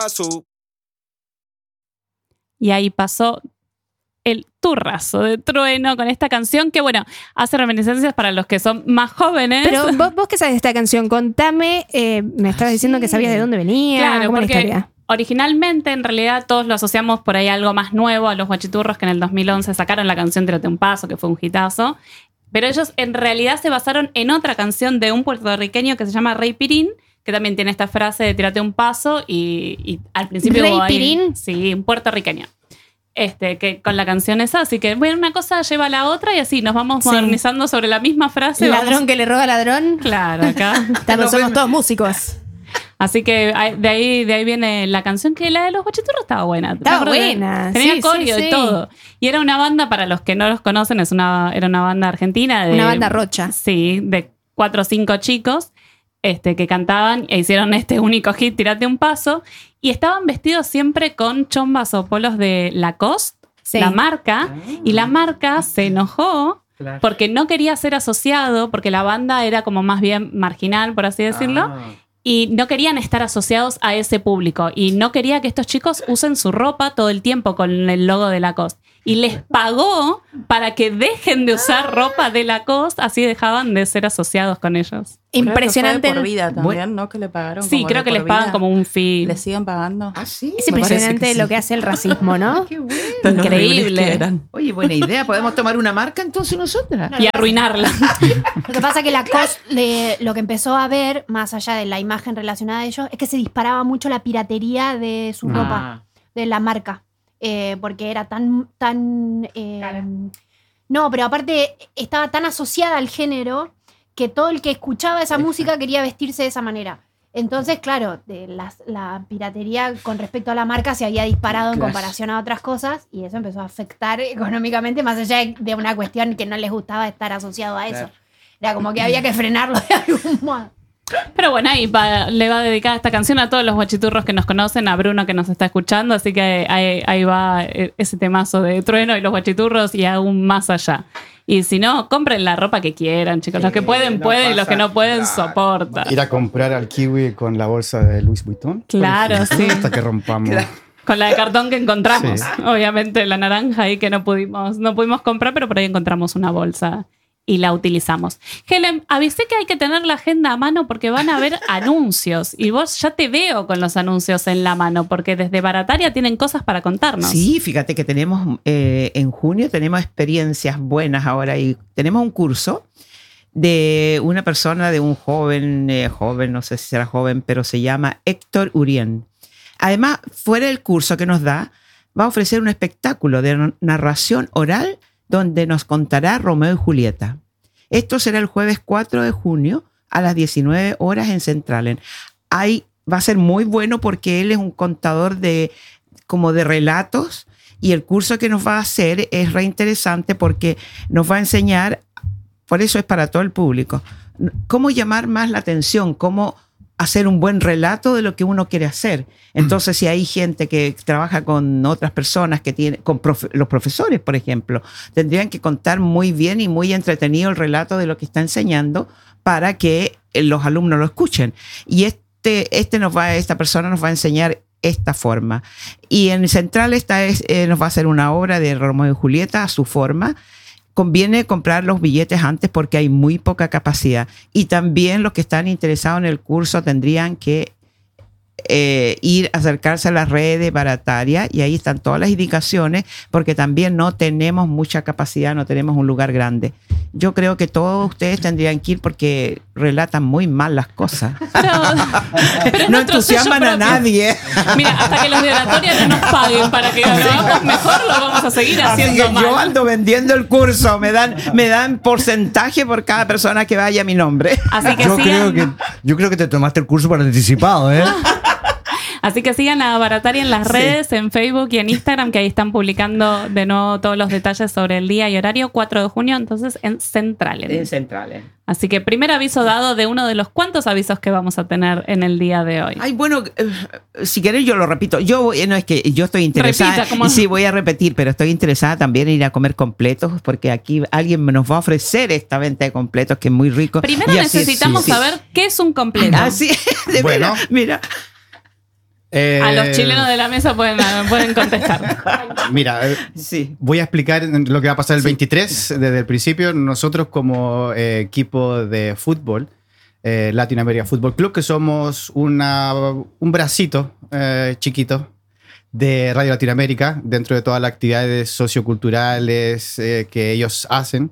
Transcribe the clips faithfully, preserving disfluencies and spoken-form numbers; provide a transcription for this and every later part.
paso. Y ahí pasó el turrazo de Trueno con esta canción que, bueno, hace reminiscencias para los que son más jóvenes. Pero vos, vos que sabes de esta canción, contame, eh, me estabas ah, diciendo sí. que sabías de dónde venía, claro, cómo era la porque historia. Originalmente, en realidad, todos lo asociamos por ahí a algo más nuevo, a los Guachiturros, que en el dos mil once sacaron la canción Tírate un paso, que fue un hitazo. Pero ellos en realidad se basaron en otra canción de un puertorriqueño que se llama Rey Pirín, que también tiene esta frase de tírate un paso y, y al principio... ¿Rey ahí, Pirín? Sí, un puertorriqueño. Este, que con la canción esa, así que bueno, una cosa lleva a la otra y así nos vamos modernizando sí. sobre la misma frase. Ladrón vamos... que le roba ladrón. Claro, acá. Estamos, somos todos músicos. Así que de ahí, de ahí viene la canción, que la de los Guachiturros estaba buena. Estaba buena. Tenía sí, coreo sí, y sí. todo. Y era una banda, para los que no los conocen, es una, era una banda argentina. De, una banda rocha. Sí, de cuatro o cinco chicos este, que cantaban e hicieron este único hit, Tírate un paso. Y estaban vestidos siempre con chombas o polos de Lacoste, sí. la marca. Ah. Y la marca se enojó claro. porque no quería ser asociado, porque la banda era como más bien marginal, por así decirlo. Ah. Y no querían estar asociados a ese público. Y no quería que estos chicos usen su ropa todo el tiempo con el logo de Lacoste. Y les pagó para que dejen de usar ropa de Lacoste, así dejaban de ser asociados con ellos. Impresionante. Creo que fue de por vida también, bueno. ¿no? Que le pagaron. Sí, como creo que les pagan como un fee. ¿Les siguen pagando? Ah, sí. Es impresionante sí. lo que hace el racismo, ¿no? Qué bueno. Increíble. Oye, buena idea. ¿Podemos tomar una marca entonces nosotras? Y arruinarla. Lo que pasa es que Lacoste, le, lo que empezó a ver, más allá de la imagen relacionada a ellos, es que se disparaba mucho la piratería de su ah. ropa, de la marca. Eh, porque era tan... tan eh, no, pero aparte estaba tan asociada al género que todo el que escuchaba esa música quería vestirse de esa manera. Entonces, claro, de la, la piratería con respecto a la marca se había disparado en claro. comparación a otras cosas y eso empezó a afectar económicamente, más allá de una cuestión que no les gustaba estar asociado a eso. Claro. Era como que había que frenarlo de algún modo. Pero bueno, ahí va, le va a dedicar esta canción a todos los guachiturros que nos conocen, a Bruno que nos está escuchando, así que ahí, ahí va ese temazo de Trueno y los guachiturros y aún más allá. Y si no, compren la ropa que quieran, chicos. Sí, los que pueden, no pueden, y los que no pueden, nada. Soportan. Ir a comprar al Kiwi con la bolsa de Louis Vuitton. Claro, sí. Hasta que rompamos. Claro. Con la de cartón que encontramos. Sí. Obviamente la naranja ahí que no pudimos, no pudimos comprar, pero por ahí encontramos una bolsa y la utilizamos. Helen, avisé que hay que tener la agenda a mano porque van a haber anuncios. Y vos ya te veo con los anuncios en la mano, porque desde Barataria tienen cosas para contarnos. Sí, fíjate que tenemos, eh, en junio tenemos experiencias buenas ahora y tenemos un curso de una persona, de un joven, eh, joven, no sé si será joven, pero se llama Héctor Urien. Además, fuera del curso que nos da, va a ofrecer un espectáculo de narración oral donde nos contará Romeo y Julieta. Esto será el jueves cuatro de junio a las diecinueve horas en Centralen. Ahí va a ser muy bueno porque él es un contador de, como de relatos y el curso que nos va a hacer es re interesante porque nos va a enseñar, por eso es para todo el público, cómo llamar más la atención, cómo hacer un buen relato de lo que uno quiere hacer. Entonces, si hay gente que trabaja con otras personas, que tiene, con profe, los profesores, por ejemplo, tendrían que contar muy bien y muy entretenido el relato de lo que está enseñando para que los alumnos lo escuchen. Y este, este nos va, esta persona nos va a enseñar esta forma. Y en Central esta es, eh, nos va a hacer una obra de Romeo y Julieta a su forma. Conviene comprar los billetes antes porque hay muy poca capacidad. Y también los que están interesados en el curso tendrían que eh, ir a acercarse a las redes Barataria y ahí están todas las indicaciones porque también no tenemos mucha capacidad, no tenemos un lugar grande. Yo creo que todos ustedes tendrían que ir porque relatan muy mal las cosas. Pero, pero no entusiasman a nadie. Mira, hasta que los de Oratoria no nos paguen para que lo hagamos mejor, lo vamos a seguir haciendo Así que mal. yo ando vendiendo el curso, me dan, me dan porcentaje por cada persona que vaya a mi nombre. Así que yo, sigan... creo que, yo creo que te tomaste el curso por anticipado, ¿eh? Así que sigan a Barataria en las redes, sí. en Facebook y en Instagram, que ahí están publicando de nuevo todos los detalles sobre el día y horario, cuatro de junio, entonces en Centralen. En Centralen. Así que primer aviso dado de uno de los cuantos avisos que vamos a tener en el día de hoy. Ay, bueno, eh, si querés yo lo repito. Yo no es que yo estoy interesada. Repita, ¿cómo? Sí, voy a repetir, pero estoy interesada también en ir a comer completos porque aquí alguien nos va a ofrecer esta venta de completos que es muy rico. Primero y así, necesitamos sí, saber sí. qué es un completo. Así, de bueno, mira. Eh, A los chilenos de la mesa pueden, pueden contestar. Mira, eh, Sí. voy a explicar lo que va a pasar el Sí. veintitrés desde el principio. Nosotros como eh, equipo de fútbol, eh, Latinoamérica Fútbol Club, que somos una, un bracito eh, chiquito de Radio Latinoamérica dentro de todas las actividades socioculturales eh, que ellos hacen.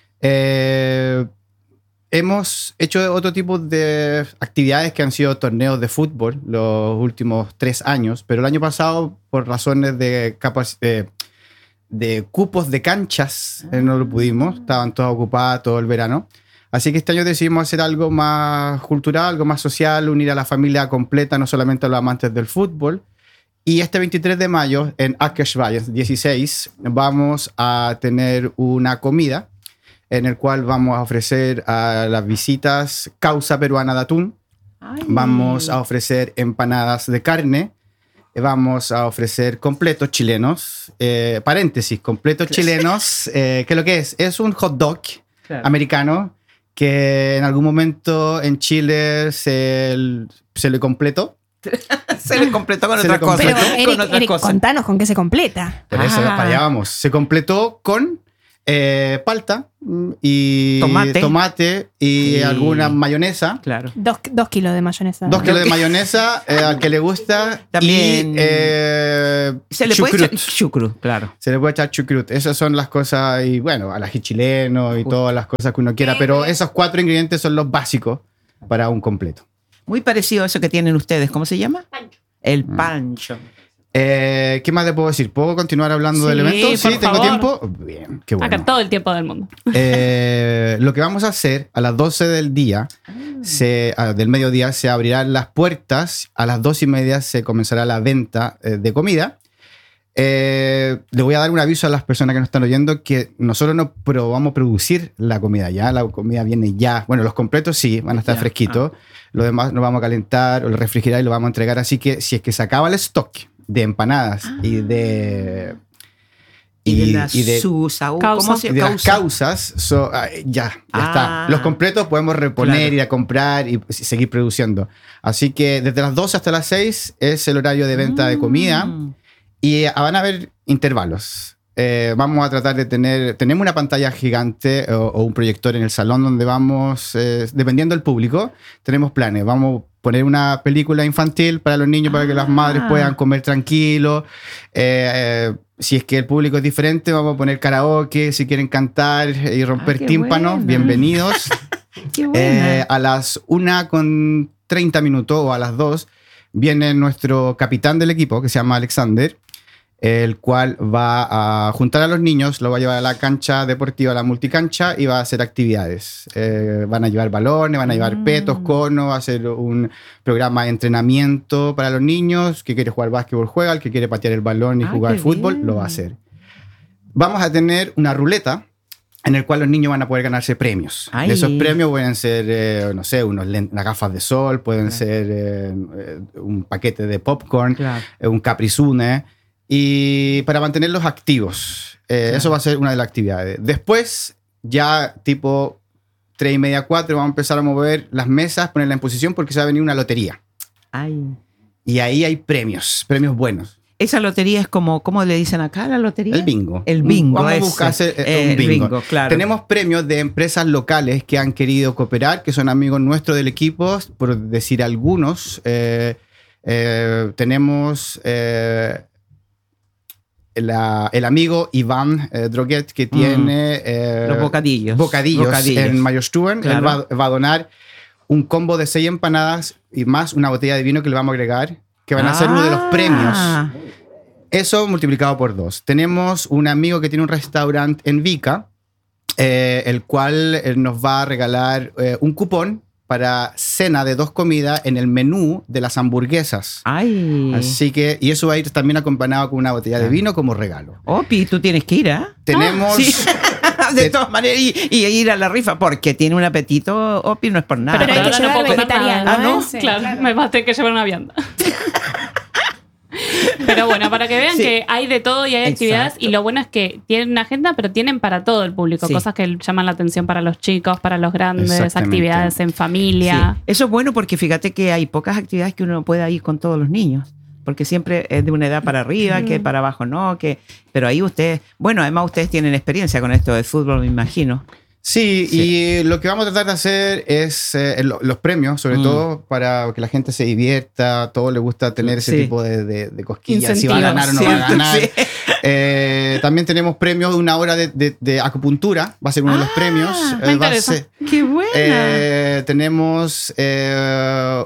Eh, hemos hecho otro tipo de actividades que han sido torneos de fútbol los últimos tres años, pero el año pasado, por razones de, capac- eh, de cupos de canchas, eh, no lo pudimos, estaban todas ocupadas todo el verano. Así que este año decidimos hacer algo más cultural, algo más social, unir a la familia completa, no solamente a los amantes del fútbol. Y este veintitrés de mayo, en Akersvalles dieciséis, vamos a tener una comida en el cual vamos a ofrecer a las visitas causa peruana de atún. Ay. Vamos a ofrecer empanadas de carne. Vamos a ofrecer completos chilenos. Eh, paréntesis, completos chilenos. Eh, ¿Qué es lo que es? Es un hot dog Claro. americano que en algún momento en Chile se, se le completó. Se le completó con Se otra le cosa. Pero, completó con Eric, otra Eric, cosa. contanos con qué se completa. Por eso, Ah. para allá vamos. Se completó con eh, palta mm, y Tomate. tomate y Sí. alguna mayonesa. Claro. Dos, dos kilos de mayonesa. Dos kilos de mayonesa, eh, al que le gusta. También- Y, eh, Se le puede echar chucrut. chucrut, claro. Se le puede echar chucrut. Esas son las cosas, y bueno, al ají chileno y Justo. todas las cosas que uno quiera. Pero esos cuatro ingredientes son los básicos para un completo. Muy parecido a eso que tienen ustedes. ¿Cómo se llama? El pancho. Eh, ¿Qué más le puedo decir? ¿Puedo continuar hablando Sí, del evento? por Sí, tengo favor. tiempo. Bien, qué bueno. Acá todo el tiempo del mundo. Eh, lo que vamos a hacer a las doce del día, se, ah, del mediodía, se abrirán las puertas. A las dos y media se comenzará la venta eh, de comida. Eh, le voy a dar un aviso a las personas que nos están oyendo que nosotros no probamos producir la comida ya. La comida viene ya. Bueno, los completos sí, van a estar Ya, fresquitos. Lo demás lo vamos a calentar o lo refrigerar y lo vamos a entregar. Así que si es que se acaba el stock de empanadas y de... Y, de la y de- Susa. uh, Causa. ¿Cómo se y de las causa? causas, so- ah, ya, ya Ah. está. Los completos podemos reponer, Claro. ir a comprar y s- seguir produciendo. Así que desde las doce hasta las seis es el horario de venta de comida Mm. y eh, van a haber intervalos. Eh, vamos a tratar de tener, tenemos una pantalla gigante o, o un proyector en el salón donde vamos, eh, dependiendo del público, tenemos planes. Vamos a poner una película infantil para los niños, para que las madres Ah. puedan comer tranquilo. Eh, eh, si es que el público es diferente, vamos a poner karaoke, si quieren cantar y romper Ah, qué tímpanos, buena. bienvenidos. Qué buena. Eh, a las una con treinta minutos o a las dos viene nuestro capitán del equipo, que se llama Alexander, el cual va a juntar a los niños, lo va a llevar a la cancha deportiva, a la multicancha, y va a hacer actividades. Eh, van a llevar balones, van a llevar Mm. petos, conos, va a hacer un programa de entrenamiento para los niños. Que quiere jugar básquetbol, juega. El que quiere patear el balón y Ah, jugar qué fútbol, bien. lo va a hacer. Vamos a tener una ruleta en el cual los niños van a poder ganarse premios. Ay. Esos premios pueden ser, eh, no sé, unos len- unas gafas de sol, pueden ser eh, eh, un paquete de popcorn, Claro. eh, un caprizune, y para mantenerlos activos. Eh, Claro. Eso va a ser una de las actividades. Después, ya tipo tres y media, cuatro, vamos a empezar a mover las mesas, ponerlas en posición porque se va a venir una lotería. Ay. Y ahí hay premios, premios buenos. Esa lotería es como, ¿cómo le dicen acá la lotería? El bingo. El bingo. Vamos a ese. buscar hacer, eh, Eh, un el bingo. bingo, claro. Tenemos premios de empresas locales que han querido cooperar, que son amigos nuestros del equipo, por decir algunos. Eh, eh, tenemos eh, la- el amigo Iván eh, Droguet, que tiene eh, Los bocadillos. bocadillos, Bocadillos. en Mayostuben. Claro. Él va, va a donar un combo de seis empanadas y más una botella de vino que le vamos a agregar, que van a ser uno de los Ah. premios. Eso multiplicado por dos. Tenemos un amigo que tiene un restaurante en Vica, eh, el cual eh, nos va a regalar eh, un cupón para cena de dos comidas en el menú de las hamburguesas. Ay. Así que, y eso va a ir también acompañado con una botella de vino como regalo. Opi, tú tienes que ir, ¿ah? Tenemos... Sí. De todas maneras, y, y ir a la rifa, porque tiene un apetito, Opi, no es por nada. Pero hay que ahora llevar puedo comer vegetariano, nada. Ah, ¿no? ¿eh? Sí, claro, claro. me va a tener que llevar una vianda. Pero bueno, para que vean Sí. que hay de todo y hay actividades, Exacto. y lo bueno es que tienen una agenda, pero tienen para todo el público, Sí. cosas que llaman la atención para los chicos, para los grandes, Exactamente. actividades en familia. Sí. Eso es bueno porque fíjate que hay pocas actividades que uno pueda ir con todos los niños. Porque siempre es de una edad para arriba, que para abajo no, que pero ahí ustedes, bueno, además ustedes tienen experiencia con esto del fútbol, me imagino. Sí, Sí. y lo que vamos a tratar de hacer es eh, lo- los premios, sobre Mm. todo para que la gente se divierta, a todos les gusta tener ese Sí. tipo de, de- de cosquillas, si va a Incentivos. ganar o no va a Cierto, ganar. sí. Eh, también tenemos premios de una hora de, de- de acupuntura, va a ser uno de los Ah, premios. me Eh, va a interesa. ser- ¡Qué buena! eh, tenemos eh,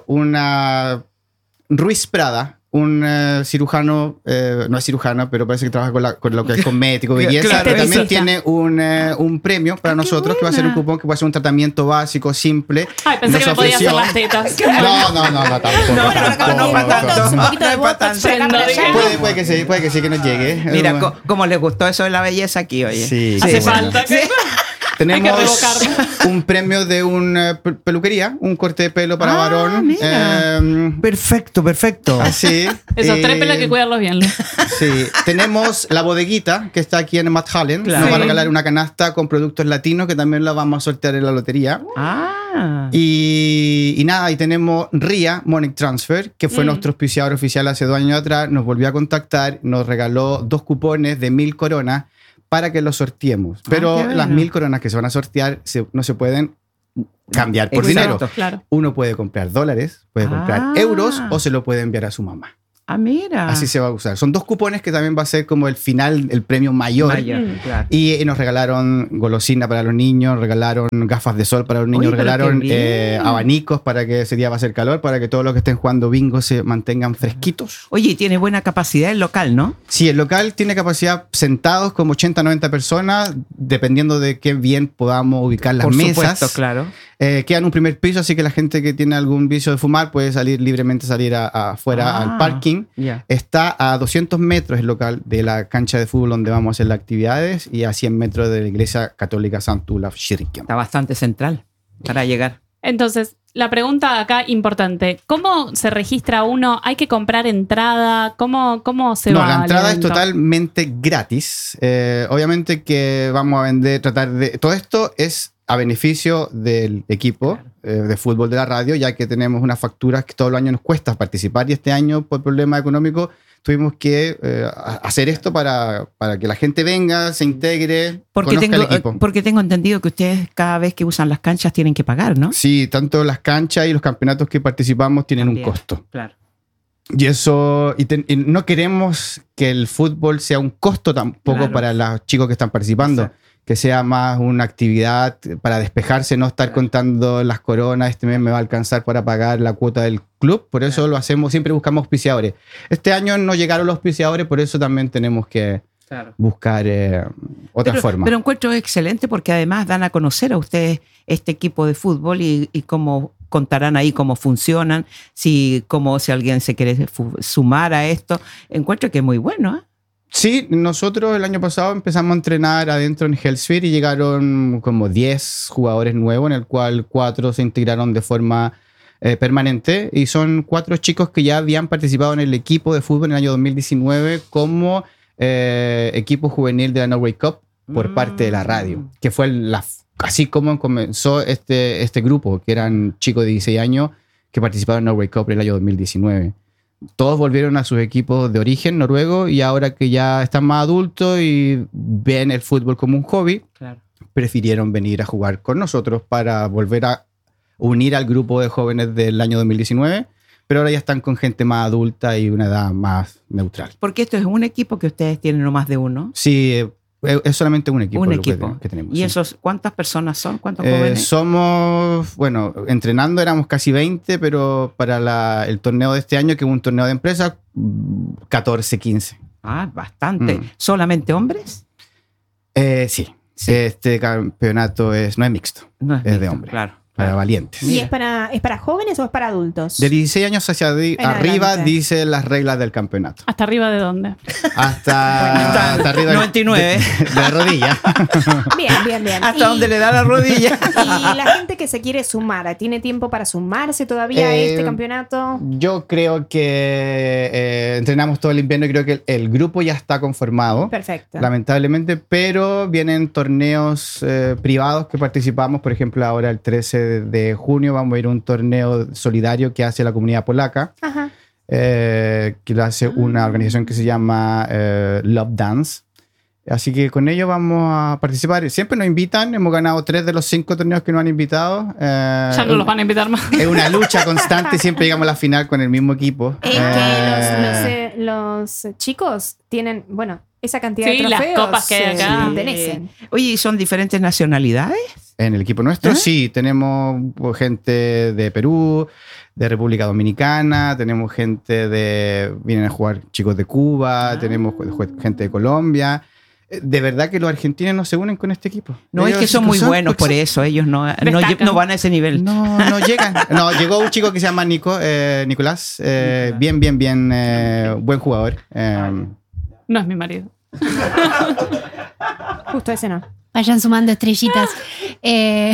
una Ruiz Prada, un eh, cirujano, eh, no es cirujano, pero parece que trabaja con, la- con lo que es cosmético, belleza, Claro, que también esteticista. tiene un, eh, un premio para Ah, qué nosotros, que va a ser un buena. cupón que va a ser un tratamiento básico, simple. Ay, pensé Nos que me podía hacer ofreció- las tetas. No, no, no, no, tampoco. No, tampoco, no, no, para tanto. Un poquito de No, para botox, tanto. sacarle Prendo, allá. Puede, puede que sí, puede que sí que nos llegue. Mira, Eh, co- como les gustó eso de la belleza aquí, oye. Sí, Hace sí, bueno. falta. Sí. Tenemos revocarlo. un premio de una pe- peluquería, un corte de pelo para Ah, varón. mira. Eh, Perfecto, perfecto. así. Esos tres Eh, pelos hay que cuidarlos bien. Lu. Sí, tenemos la bodeguita que está aquí en Matt Hallen. Claro. Nos va a Sí. regalar una canasta con productos latinos que también la vamos a sortear en la lotería. Ah. Y, y nada, y tenemos R I A Money Transfer, que fue Mm. nuestro auspiciador oficial hace dos años atrás. Nos volvió a contactar, nos regaló dos cupones de mil coronas para que los sorteemos. Pero qué bueno. las mil coronas que se van a sortear se- no se pueden cambiar por Exacto. dinero. Claro. Uno puede comprar dólares, puede comprar Ah. euros o se lo puede enviar a su mamá. Ah, mira. Así se va a usar. Son dos cupones que también va a ser como el final, el premio mayor. Mayor, Mm. claro. Y, y nos regalaron golosina para los niños, regalaron gafas de sol para los niños, Oye, pero regalaron qué bien. eh, abanicos para que ese día va a ser calor, para que todos los que estén jugando bingo se mantengan fresquitos. Oye, y tiene buena capacidad el local, ¿no? Sí, el local tiene capacidad sentados como ochenta, noventa personas, dependiendo de qué bien podamos ubicar las Por mesas. supuesto, claro. Eh, queda en un primer piso, así que la gente que tiene algún vicio de fumar puede salir libremente, salir a- a- afuera Ah, al parking. Ya. Está a doscientos metros el local de la cancha de fútbol donde vamos a hacer las actividades y a cien metros de la iglesia católica Sant Olaf Kirken. Está bastante central para llegar. Entonces, la pregunta acá importante. ¿Cómo se registra uno? ¿Hay que comprar entrada? ¿Cómo, cómo se No, va la al entrada es evento? totalmente gratis. Eh, obviamente que vamos a vender, tratar de... Todo esto es a beneficio del equipo eh, de fútbol de la radio, ya que tenemos unas facturas que todos los años nos cuesta participar y este año por problemas económicos tuvimos que eh, a- hacer esto para, para que la gente venga, se integre, Porque conozca tengo, el equipo. porque tengo entendido que ustedes cada vez que usan las canchas tienen que pagar, ¿no? Sí, tanto las canchas y los campeonatos que participamos tienen También. un costo. Claro. Y eso, y, ten- y no queremos que el fútbol sea un costo tampoco Claro. para los chicos que están participando, Exacto. que sea más una actividad para despejarse, no estar Claro. contando las coronas, este mes me va a alcanzar para pagar la cuota del club, por eso Claro. lo hacemos, siempre buscamos auspiciadores. Este año no llegaron los auspiciadores, por eso también tenemos que Claro. buscar eh, otra pero, forma. Pero encuentro excelente porque además dan a conocer a ustedes este equipo de fútbol y, y cómo contarán ahí cómo funcionan, si, cómo, si alguien se quiere fu- sumar a esto. Encuentro que es muy bueno, ¿eh? Sí, nosotros el año pasado empezamos a entrenar adentro en Hellsphere y llegaron como diez jugadores nuevos, en el cual cuatro se integraron de forma eh, permanente y son cuatro chicos que ya habían participado en el equipo de fútbol en el año dos mil diecinueve como eh, equipo juvenil de la Norway Cup por Mm. parte de la radio, que fue la, así como comenzó este, este grupo, que eran chicos de dieciséis años que participaron en Norway Cup en el año dos mil diecinueve. Todos volvieron a sus equipos de origen noruego y ahora que ya están más adultos y ven el fútbol como un hobby, Claro. prefirieron venir a jugar con nosotros para volver a unir al grupo de jóvenes del año dos mil diecinueve, pero ahora ya están con gente más adulta y una edad más neutral. Porque esto es un equipo que ustedes tienen no más de uno. Sí, eh, es solamente un equipo, Un lo que- equipo. que, tenemos. ¿Y sí. esos cuántas personas son? ¿Cuántos Eh, jóvenes? somos, bueno, entrenando éramos casi veinte, pero para la- el torneo de este año, que es un torneo de empresa, mm, catorce, quince. Ah, bastante. Mm. ¿Solamente hombres? Eh, sí. Sí. Este campeonato es, no es mixto, No es de mixto, hombre. Claro. para claro. valientes. ¿Y Mira. es para, es para jóvenes o es para adultos? De dieciséis años hacia di- En arriba adelante. dice las reglas del campeonato. ¿Hasta arriba de dónde? Hasta, hasta arriba del- noventa y nueve. de, de la rodilla. Bien, bien, bien. Hasta Y- donde le da la rodilla. Y la gente que se quiere sumar, ¿tiene tiempo para sumarse todavía a Eh, este campeonato? Yo creo que eh, entrenamos todo el invierno y creo que el, el grupo ya está conformado. Perfecto. Lamentablemente, pero vienen torneos eh, privados que participamos. Por ejemplo, ahora el trece de junio vamos a ir a un torneo solidario que hace la comunidad polaca. Ajá. eh, que lo hace una organización que se llama eh, Love Dance. Así que con ellos vamos a participar. Siempre nos invitan, hemos ganado tres de los cinco torneos que nos han invitado. Eh, Ya no los van a invitar más. Es una lucha constante, siempre llegamos a la final con el mismo equipo. Es Eh, que los, los, eh, los chicos tienen, bueno, esa cantidad Sí, de las trofeos. copas que hay acá. eh, pertenecen. Oye, ¿y son diferentes nacionalidades? En el equipo nuestro, ¿Ah? sí, tenemos pues, gente de Perú, de República Dominicana, tenemos gente de. Vienen a jugar chicos de Cuba, Ah. tenemos ju- gente de Colombia. Eh, De verdad que los argentinos no se unen con este equipo. No, es Ellos que son muy son- buenos por eso. Ellos no, no, Destacan. no van a ese nivel. No, no llegan. No, llegó un chico que se llama Nico, eh, Nicolás. eh, Nicolás. bien, bien, bien. eh, buen jugador. eh, No es mi marido. Justo ese no. Vayan sumando estrellitas. Eh,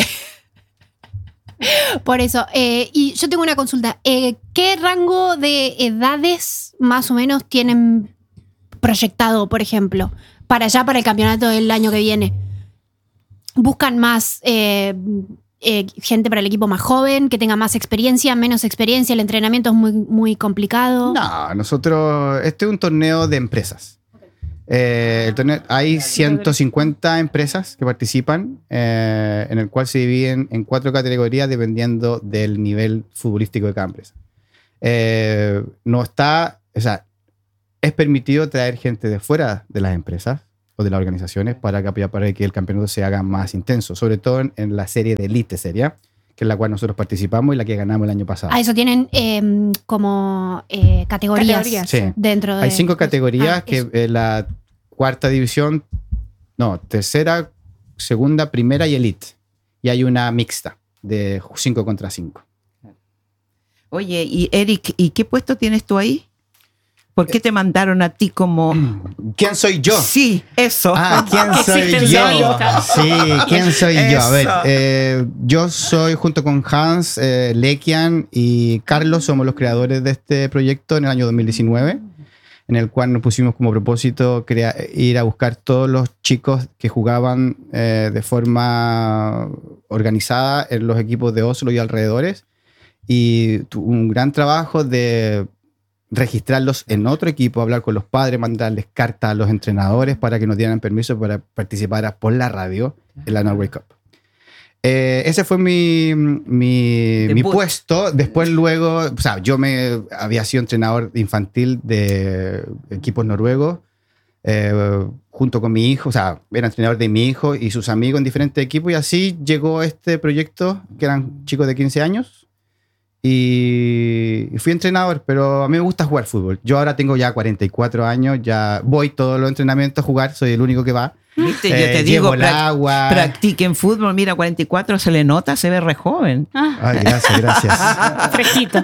por eso. eh, y yo tengo una consulta. Eh, ¿Qué rango de edades más o menos tienen proyectado, por ejemplo, para allá, para el campeonato del año que viene? ¿Buscan más eh, eh, gente para el equipo más joven, que tenga más experiencia, menos experiencia? ¿El entrenamiento es muy, muy complicado? No, nosotros. Este es un torneo de empresas. Eh, el torneo- hay ciento cincuenta empresas que participan, eh, en el cual se dividen en cuatro categorías dependiendo del nivel futbolístico de cada empresa. Eh, no está, o sea, es permitido traer gente de fuera de las empresas o de las organizaciones para que, para que el campeonato se haga más intenso, sobre todo en, en la serie de Elite Serie, que es la cual nosotros participamos y la que ganamos el año pasado. A eso tienen eh, como eh, categorías, Categorías. Sí. dentro de... Hay cinco categorías, Ah, que eso. eh, la cuarta división, no, tercera, segunda, primera y elite. Y hay una mixta de cinco contra cinco. Oye, y Eric, ¿y qué puesto tienes tú ahí? ¿Por qué te mandaron a ti como...? ¿Quién soy yo? Sí, eso. Ah, ¿quién Que soy existen yo? solistas. Sí, ¿quién soy yo? A ver, Eso. eh, yo soy junto con Hans, eh, Lekian y Carlos, somos los creadores de este proyecto en el año dos mil diecinueve, en el cual nos pusimos como propósito crea- ir a buscar todos los chicos que jugaban eh, de forma organizada en los equipos de Oslo y alrededores, y tu- un gran trabajo de registrarlos en otro equipo, hablar con los padres, mandarles cartas a los entrenadores para que nos dieran permiso para participar por la radio en la Norway Cup. Eh, ese fue mi, mi, mi Debut. puesto. Después luego, o sea, yo me había sido entrenador infantil de equipos noruegos, eh, junto con mi hijo, o sea, era entrenador de mi hijo y sus amigos en diferentes equipos, y así llegó este proyecto, que eran chicos de quince años, y fui entrenador, pero a mí me gusta jugar fútbol. Yo ahora tengo ya cuarenta y cuatro años, ya voy todos los entrenamientos a jugar, soy el único que va. ¿Viste? Yo Eh, te llevo digo, el prac- agua. practiquen fútbol. Mira, cuarenta y cuatro se le nota, se ve re joven. Ah, Ay, gracias, gracias. fresquito.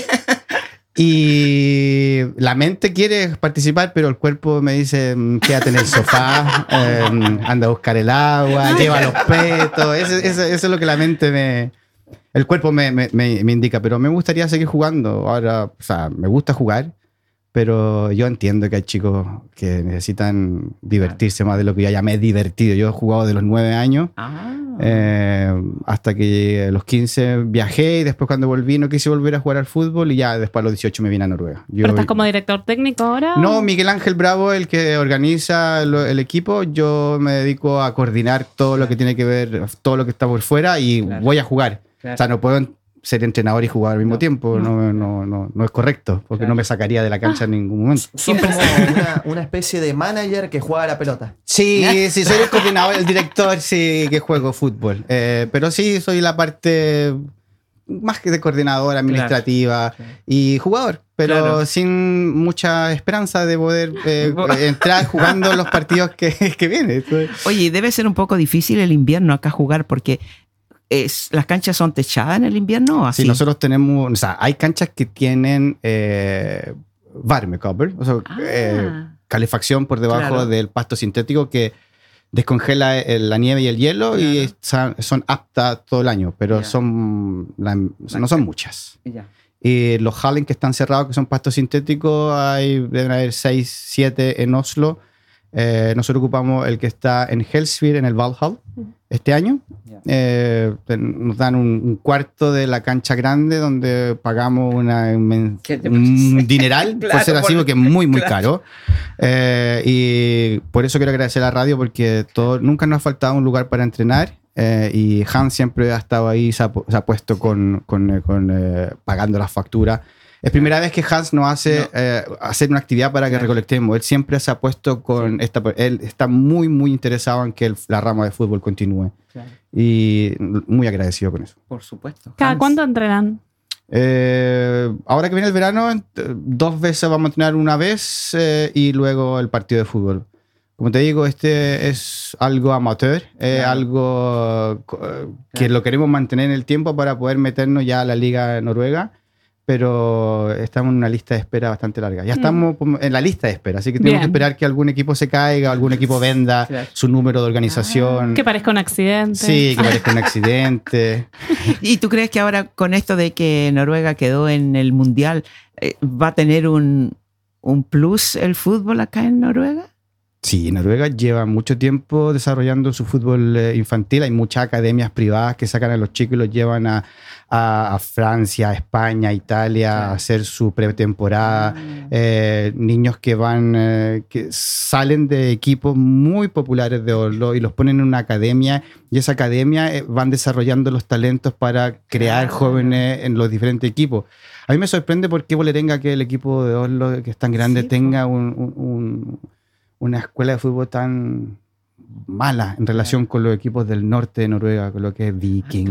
Y la mente quiere participar, pero el cuerpo me dice, mm, quédate en el sofá, eh, anda a buscar el agua, lleva los petos. Eso, eso- eso es lo que la mente me... El cuerpo me, me- me- me indica, pero me gustaría seguir jugando. Ahora, o sea, me gusta jugar, pero yo entiendo que hay chicos que necesitan divertirse más de lo que yo ya me he divertido. Yo he jugado de los nueve años. Ah. Eh, hasta que llegué a los quince viajé, y después cuando volví no quise volver a jugar al fútbol, y ya después a los dieciocho me vine a Noruega. Yo- ¿Pero estás como director técnico ahora? No, Miguel Ángel Bravo, el que organiza lo- el equipo. Yo me dedico a coordinar todo lo que tiene que ver, todo lo que está por fuera, y Claro. voy a jugar. Claro. O sea, no puedo ser entrenador y jugar al mismo tiempo. No, no, no, no es correcto, porque Claro. no me sacaría de la cancha en ningún momento. Sos como una, una especie de manager que juega a la pelota. Sí, sí, soy el coordinador, el director, sí, que juego fútbol. Eh, pero sí, soy la parte más que de coordinador, administrativa Claro. y jugador, pero Claro. sin mucha esperanza de poder eh, entrar jugando los partidos que, que vienen. Oye, y debe ser un poco difícil el invierno acá jugar porque es, las canchas son techadas en el invierno o así. Sí, nosotros tenemos, o sea, hay canchas que tienen eh, varmekabel, o sea, Ah. eh, calefacción por debajo Claro. del pasto sintético que descongela el- la nieve y el hielo, y Claro. son, son aptas todo el año, pero Ya. son la- o sea, no son muchas. Ya. Y los Hallen que están cerrados, que son pastos sintéticos, hay, deben haber seis, siete en Oslo, Eh, nosotros ocupamos el que está en Helsfyr, en el Valhall, este año. Eh, nos dan un, un cuarto de la cancha grande donde pagamos una, un, un dineral, claro, por ser así, porque es muy, muy claro. caro. Eh, y por eso quiero agradecer a la radio, porque todo, nunca nos ha faltado un lugar para entrenar. Eh, y Hans siempre ha estado ahí, se ha, se ha puesto con, con, con eh, pagando las facturas. Es primera vez que Hans nos hace no. eh, hacer una actividad para que claro. recolectemos. Él siempre se ha puesto con sí. esta... Él está muy, muy interesado en que el, la rama de fútbol continúe. Claro. Y muy agradecido con eso. Por supuesto. ¿Cada Hans. cuánto entrenan? Eh, ahora que viene el verano, dos veces vamos a entrenar una vez eh, y luego el partido de fútbol. Como te digo, este es algo amateur, es claro. algo que claro. lo queremos mantener en el tiempo para poder meternos ya a la Liga Noruega. Pero estamos en una lista de espera bastante larga. Ya estamos mm. en la lista de espera, así que tenemos Bien. que esperar que algún equipo se caiga, algún equipo venda claro. su número de organización. Ah, que parezca un accidente. Sí, que parezca un accidente. ¿Y tú crees que ahora con esto de que Noruega quedó en el Mundial, eh, va a tener un, un plus el fútbol acá en Noruega? Sí, Noruega lleva mucho tiempo desarrollando su fútbol eh, infantil. Hay muchas academias privadas que sacan a los chicos y los llevan a, a, a Francia, a España, a Italia claro. a hacer su pretemporada. Mm. Eh, niños que van, eh, que salen de equipos muy populares de Oslo y los ponen en una academia, y esa academia eh, van desarrollando los talentos para crear claro. jóvenes en los diferentes equipos. A mí me sorprende por qué Vålerenga, que el equipo de Oslo, que es tan grande, sí, tenga un... un, un una escuela de fútbol tan mala en relación con los equipos del norte de Noruega, con lo que es Viking,